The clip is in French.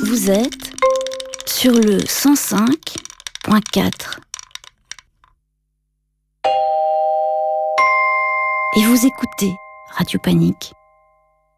Vous êtes sur le 105.4 et vous écoutez Radio Panique.